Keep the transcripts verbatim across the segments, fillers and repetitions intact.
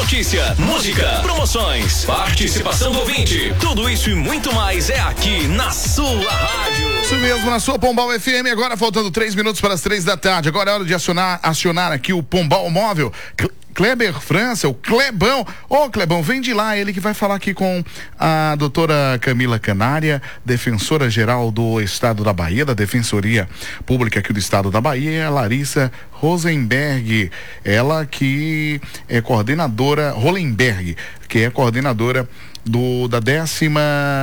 notícia, música, promoções, participação do ouvinte. Tudo isso e muito mais é aqui na sua rádio. Isso mesmo, na sua Pombal F M. Agora faltando três minutos para as três da tarde. Agora é hora de acionar, acionar aqui o Pombal Móvel. Kleber França, o Clebão. Ô, oh, Clebão, vem de lá, ele que vai falar aqui com a doutora Camila Canária, defensora-geral do Estado da Bahia, da Defensoria Pública aqui do Estado da Bahia, e a Larissa Rosenberg, ela que é coordenadora, Rolenberg, que é coordenadora do, da décima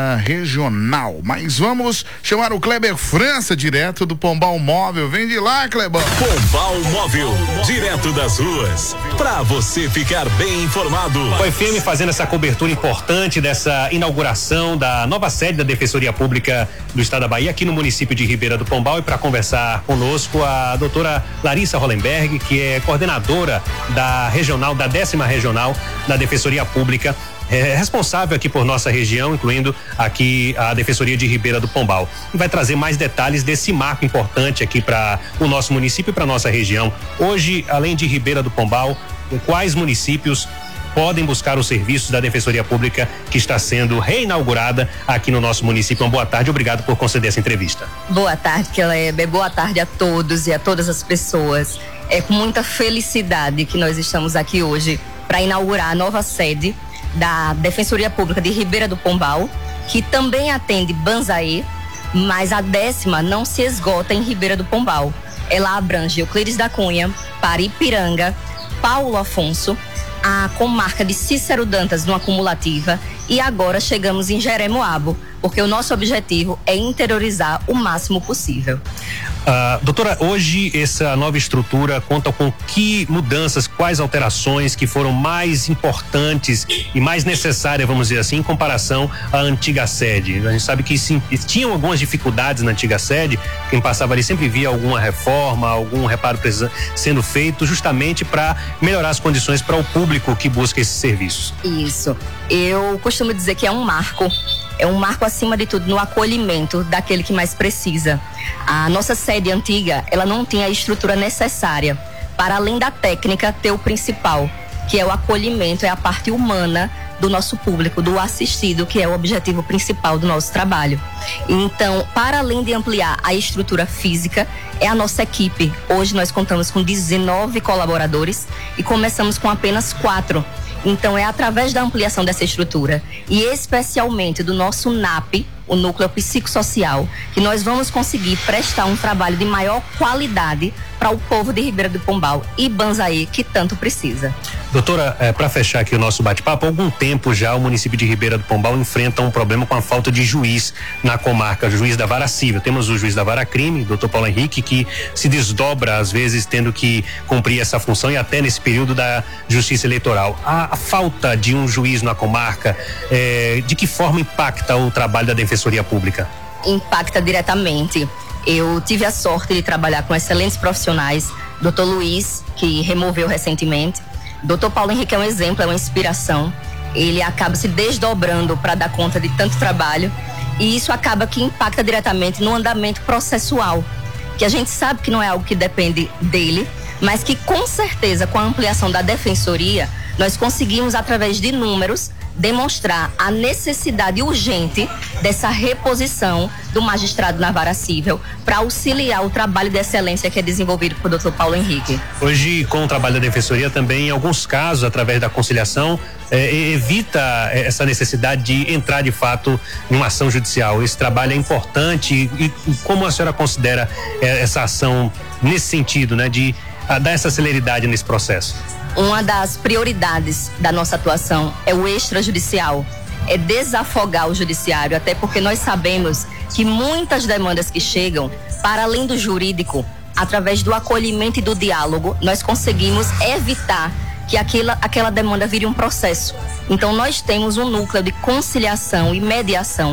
regional. Mas vamos chamar o Kleber França, direto do Pombal Móvel. Vem de lá, Clebão. Pombal Móvel, direto das ruas, pra você ficar bem informado. O F M fazendo essa cobertura importante dessa inauguração da nova sede da Defensoria Pública do Estado da Bahia, aqui no município de Ribeira do Pombal, e para conversar conosco a doutora Larissa Rolenberg, que é coordenadora da regional, da décima regional da Defensoria Pública, é responsável aqui por nossa região, incluindo aqui a Defensoria de Ribeira do Pombal. E vai trazer mais detalhes desse marco importante aqui para o nosso município e para nossa região. Hoje, além de Ribeira do Pombal, quais municípios podem buscar os serviços da Defensoria Pública que está sendo reinaugurada aqui no nosso município? Uma boa tarde, obrigado por conceder essa entrevista. Boa tarde, Kleber, boa tarde a todos e a todas as pessoas. É com muita felicidade que nós estamos aqui hoje para inaugurar a nova sede da Defensoria Pública de Ribeira do Pombal, que também atende Banzaê, mas a décima não se esgota em Ribeira do Pombal. Ela abrange Euclides da Cunha, Paripiranga, Paulo Afonso, a comarca de Cícero Dantas no acumulativa, e agora chegamos em Jeremoabo, porque o nosso objetivo é interiorizar o máximo possível. Uh, doutora, hoje essa nova estrutura conta com que mudanças, quais alterações que foram mais importantes e mais necessárias, vamos dizer assim, em comparação à antiga sede? A gente sabe que sim, tinham algumas dificuldades na antiga sede, quem passava ali sempre via alguma reforma, algum reparo sendo feito justamente para melhorar as condições para o público que busca esses serviços. Isso, eu costumo dizer que é um marco. É um marco, acima de tudo, no acolhimento daquele que mais precisa. A nossa sede antiga, ela não tinha a estrutura necessária para, além da técnica, ter o principal, que é o acolhimento, é a parte humana do nosso público, do assistido, que é o objetivo principal do nosso trabalho. Então, para além de ampliar a estrutura física, é a nossa equipe. Hoje nós contamos com dezenove colaboradores e começamos com apenas quatro. Então, é através da ampliação dessa estrutura e especialmente do nosso N A P, o Núcleo Psicossocial, que nós vamos conseguir prestar um trabalho de maior qualidade para o povo de Ribeira do Pombal e Banzaê, que tanto precisa. Doutora, é, para fechar aqui o nosso bate-papo, há algum tempo já o município de Ribeira do Pombal enfrenta um problema com a falta de juiz na comarca, juiz da vara civil. Temos o juiz da vara crime, doutor Paulo Henrique, que se desdobra às vezes tendo que cumprir essa função, e até nesse período da justiça eleitoral. A, a falta de um juiz na comarca, é, de que forma impacta o trabalho da Defensoria Pública? Impacta diretamente. Eu tive a sorte de trabalhar com excelentes profissionais, doutor Luiz, que removeu recentemente. doutor Paulo Henrique é um exemplo, é uma inspiração. Ele acaba se desdobrando para dar conta de tanto trabalho, e isso acaba que impacta diretamente no andamento processual, que a gente sabe que não é algo que depende dele, mas que com certeza, com a ampliação da defensoria, nós conseguimos, através de números, demonstrar a necessidade urgente dessa reposição do magistrado na vara civil para auxiliar o trabalho de excelência que é desenvolvido por doutor Paulo Henrique. Hoje, com o trabalho da Defensoria, também em alguns casos, através da conciliação, eh, evita essa necessidade de entrar de fato em uma ação judicial. Esse trabalho é importante, e, e como a senhora considera eh, essa ação nesse sentido, né, de a, dar essa celeridade nesse processo? Uma das prioridades da nossa atuação é o extrajudicial, é desafogar o judiciário, até porque nós sabemos que muitas demandas que chegam, para além do jurídico, através do acolhimento e do diálogo, nós conseguimos evitar que aquela, aquela demanda vire um processo. Então, nós temos um núcleo de conciliação e mediação que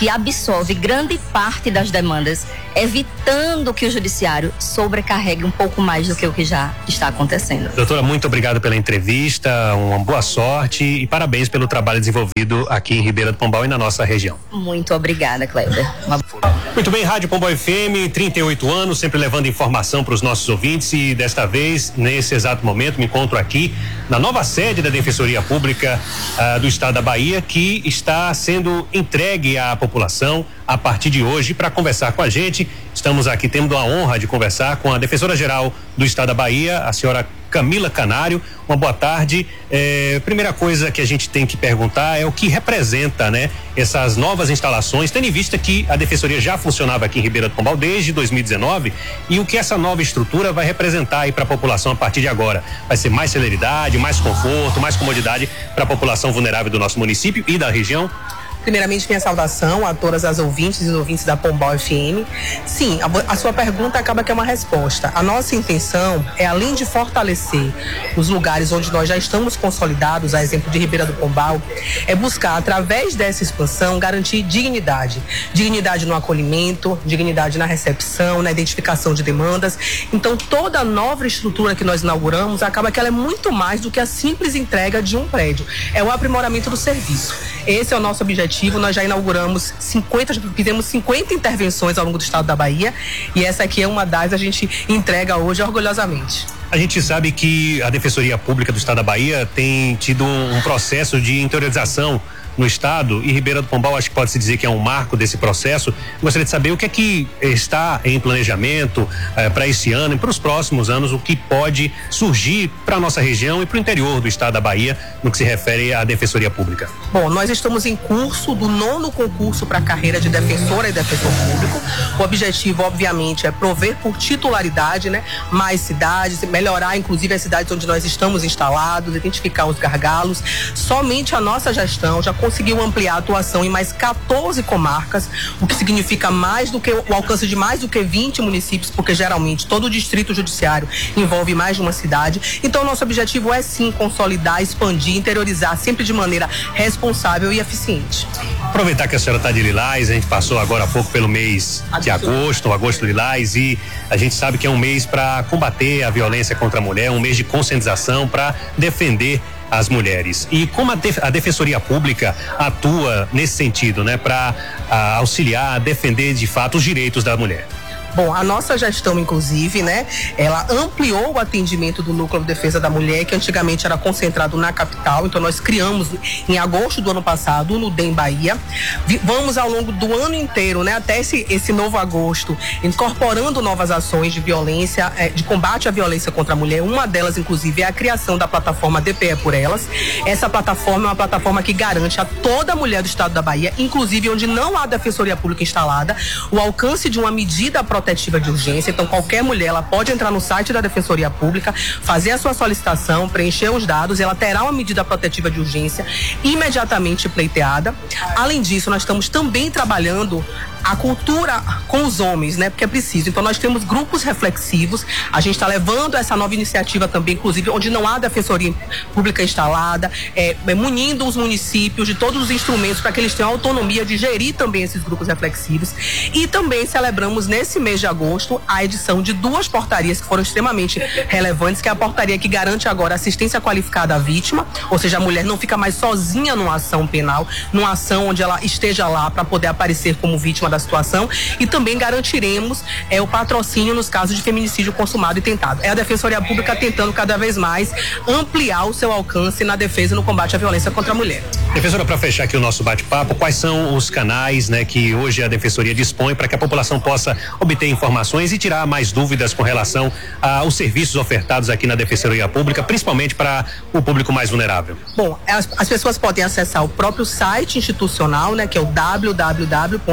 que absolve grande parte das demandas, evitando que o judiciário sobrecarregue um pouco mais do que o que já está acontecendo. Doutora, muito obrigado pela entrevista, uma boa sorte e parabéns pelo trabalho desenvolvido aqui em Ribeira do Pombal e na nossa região. Muito obrigada, Kleber. Uma... Muito bem, Rádio Pombal F M, trinta e oito anos, sempre levando informação para os nossos ouvintes e desta vez, nesse exato momento, me encontro aqui na nova sede da Defensoria Pública uh, do Estado da Bahia, que está sendo entregue à população a partir de hoje. Para conversar com a gente, estamos aqui tendo a honra de conversar com a Defensora-Geral do Estado da Bahia, a senhora Camila Canário. Uma boa tarde. É, primeira coisa que a gente tem que perguntar é o que representa, né, essas novas instalações, tendo em vista que a Defensoria já funcionava aqui em Ribeira do Pombal desde dois mil e dezenove, e o que essa nova estrutura vai representar aí para a população a partir de agora. Vai ser mais celeridade, mais conforto, mais comodidade para a população vulnerável do nosso município e da região? Primeiramente, minha saudação a todas as ouvintes e os ouvintes da Pombal F M. Sim, a, a sua pergunta acaba que é uma resposta. A nossa intenção é, além de fortalecer os lugares onde nós já estamos consolidados, a exemplo de Ribeira do Pombal, é buscar, através dessa expansão, garantir dignidade. Dignidade no acolhimento, dignidade na recepção, na identificação de demandas. Então, toda a nova estrutura que nós inauguramos acaba que ela é muito mais do que a simples entrega de um prédio. É o aprimoramento do serviço. Esse é o nosso objetivo. Nós já inauguramos cinquenta, fizemos cinquenta intervenções ao longo do estado da Bahia, e essa aqui é uma das a gente entrega hoje orgulhosamente. A gente sabe que a Defensoria Pública do Estado da Bahia tem tido um processo de interiorização no estado, e Ribeira do Pombal acho que pode se dizer que é um marco desse processo. Gostaria de saber o que é que está em planejamento eh, para esse ano e para os próximos anos, o que pode surgir para a nossa região e para o interior do estado da Bahia no que se refere à Defensoria Pública. Bom, nós estamos em curso do nono concurso para a carreira de defensora e defensor público. O objetivo, obviamente, é prover por titularidade, né, mais cidades, melhorar inclusive as cidades onde nós estamos instalados, identificar os gargalos. Somente a nossa gestão já conseguiu ampliar a atuação em mais quatorze comarcas, o que significa mais do que o alcance de mais do que vinte municípios, porque geralmente todo o distrito judiciário envolve mais de uma cidade. Então, nosso objetivo é sim consolidar, expandir, interiorizar, sempre de maneira responsável e eficiente. Aproveitar que a senhora está de Lilás, a gente passou agora há pouco pelo mês de agosto, agosto Lilás, e a gente sabe que é um mês para combater a violência contra a mulher, um mês de conscientização para defender as mulheres. E como a, def, a Defensoria Pública atua nesse sentido, né, para auxiliar, defender de fato os direitos da mulher? Bom, a nossa gestão, inclusive, né, ela ampliou o atendimento do Núcleo de Defesa da Mulher, que antigamente era concentrado na capital. Então, nós criamos em agosto do ano passado o Nudem Bahia. Vamos ao longo do ano inteiro, né, até esse, esse novo agosto, incorporando novas ações de violência, eh, de combate à violência contra a mulher. Uma delas, inclusive, é a criação da plataforma D P E por Elas. Essa plataforma é uma plataforma que garante a toda mulher do estado da Bahia, inclusive onde não há Defensoria Pública instalada, o alcance de uma medida protetiva protetiva de urgência. Então, qualquer mulher, ela pode entrar no site da Defensoria Pública, fazer a sua solicitação, preencher os dados, ela terá uma medida protetiva de urgência imediatamente pleiteada. Além disso, nós estamos também trabalhando a cultura com os homens, né? Porque é preciso. Então, nós temos grupos reflexivos. A gente está levando essa nova iniciativa também, inclusive, onde não há Defensoria Pública instalada, é, é, munindo os municípios de todos os instrumentos para que eles tenham autonomia de gerir também esses grupos reflexivos. E também celebramos nesse mês de agosto a edição de duas portarias que foram extremamente relevantes, que é a portaria que garante agora assistência qualificada à vítima, ou seja, a mulher não fica mais sozinha numa ação penal, numa ação onde ela esteja lá para poder aparecer como vítima da situação, e também garantiremos é, o patrocínio nos casos de feminicídio consumado e tentado. É a Defensoria Pública tentando cada vez mais ampliar o seu alcance na defesa e no combate à violência contra a mulher. Defensora, para fechar aqui o nosso bate-papo, quais são os canais, né, que hoje a Defensoria dispõe para que a população possa obter informações e tirar mais dúvidas com relação aos serviços ofertados aqui na Defensoria Pública, principalmente para o público mais vulnerável? Bom, as, as pessoas podem acessar o próprio site institucional, né, que é o w w w ponto defensoria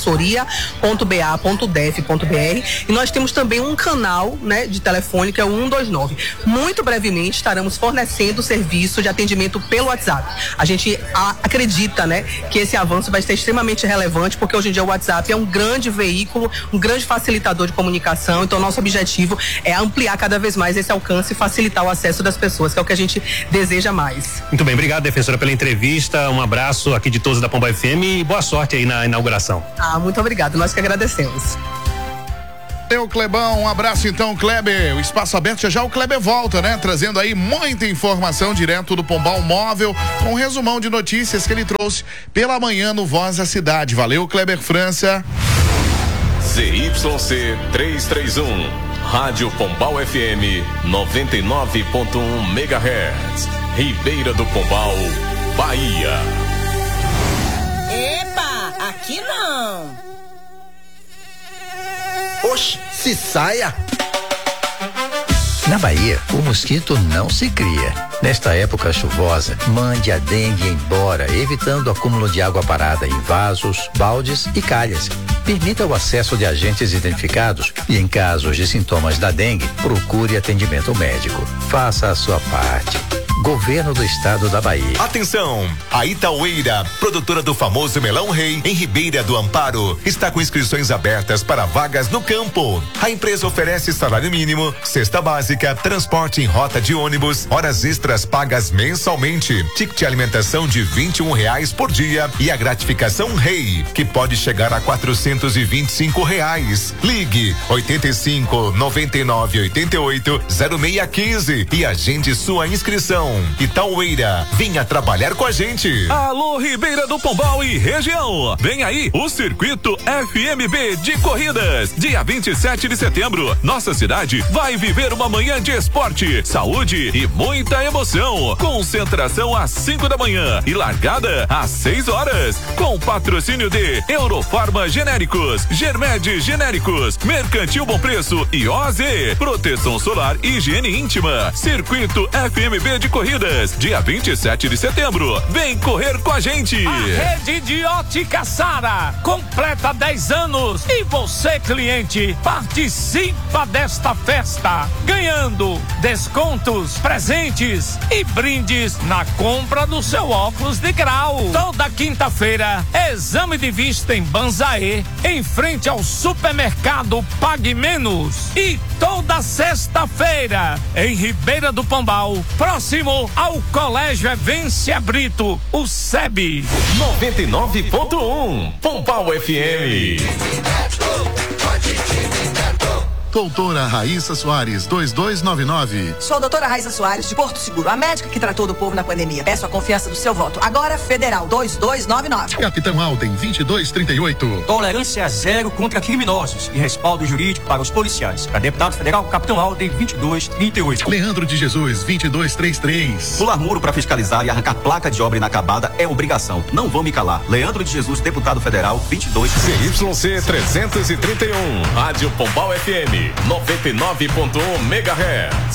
assessoria ponto b a ponto d e f ponto b r, e nós temos também um canal, né, de telefone que é o um dois nove. Muito brevemente estaremos fornecendo serviço de atendimento pelo WhatsApp. A gente a, acredita, né, que esse avanço vai ser extremamente relevante, porque hoje em dia o WhatsApp é um grande veículo, um grande facilitador de comunicação. Então nosso objetivo é ampliar cada vez mais esse alcance e facilitar o acesso das pessoas, que é o que a gente deseja mais. Muito bem, obrigado, defensora, pela entrevista. Um abraço aqui de todos da Pombal F M e boa sorte aí na inauguração. Ah, muito obrigado, nós que agradecemos. Valeu, Clebão, um abraço então, Kleber. O espaço aberto, já já o Kleber volta, né? Trazendo aí muita informação direto do Pombal Móvel, com um resumão de notícias que ele trouxe pela manhã no Voz da Cidade. Valeu, Kleber França. Z Y C trezentos e trinta e um, Rádio Pombal F M noventa e nove ponto um megahertz, Ribeira do Pombal, Bahia. Epa, aqui não. Oxe, se saia. Na Bahia, o mosquito não se cria. Nesta época chuvosa, mande a dengue embora, evitando o acúmulo de água parada em vasos, baldes e calhas. Permita o acesso de agentes identificados e, em casos de sintomas da dengue, procure atendimento médico. Faça a sua parte. Governo do Estado da Bahia. Atenção! A Itaueira, produtora do famoso melão rei, em Ribeira do Amparo, está com inscrições abertas para vagas no campo. A empresa oferece salário mínimo, cesta básica, transporte em rota de ônibus, horas extras pagas mensalmente, ticket de alimentação de vinte e um reais por dia e a gratificação rei, que pode chegar a quatrocentos e vinte e cinco reais. Ligue oitenta e cinco, noventa e nove, oitenta e oito, zero seis quinze e agende sua inscrição. Itaueira, venha trabalhar com a gente. Alô, Ribeira do Pombal e região. Vem aí o Circuito F M B de Corridas. Dia vinte e sete de setembro, nossa cidade vai viver uma manhã de esporte, saúde e muita emoção. Concentração às cinco da manhã e largada às seis horas. Com patrocínio de Eurofarma Genéricos, Germed Genéricos, Mercantil Bom Preço e O Z. Proteção solar e higiene íntima. Circuito F M B de Corridas, dia vinte e sete de setembro. Vem correr com a gente. A rede de ótica Sara completa dez anos e você, cliente, participa desta festa, ganhando descontos, presentes e brindes na compra do seu óculos de grau. Toda quinta-feira, exame de vista em Banzaê, em frente ao supermercado Pague Menos. E toda sexta-feira, em Ribeira do Pombal, próximo ao Colégio Evência Brito, o S E B. noventa e nove ponto um Pombal F M. Doutora Raíssa Soares, dois dois nove nove. Sou a doutora Raíssa Soares, de Porto Seguro, a médica que tratou do povo na pandemia. Peço a confiança do seu voto. Agora, Federal, dois dois nove nove. Capitão Alden, vinte e dois trinta e oito. Tolerância zero contra criminosos e respaldo jurídico para os policiais. Para deputado federal, Capitão Alden, vinte e dois trinta e oito. Leandro de Jesus, vinte e dois trinta e três. Pular muro para fiscalizar e arrancar placa de obra inacabada é obrigação. Não vou me calar. Leandro de Jesus, deputado federal, vinte e dois. Z Y C trezentos e trinta e um, Rádio Pombal F M, noventa e nove ponto um megahertz.